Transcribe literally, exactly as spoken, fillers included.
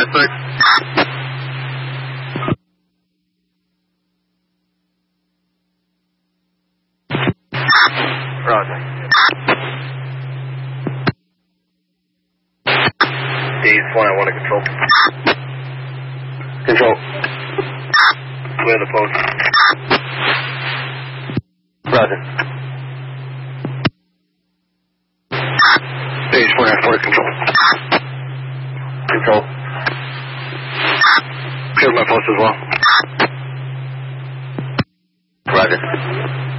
Pittsburgh. Roger. D's flying one to control. Control. Clear the post. Roger. D's flying four to control. Control. Clear my post as well. Roger.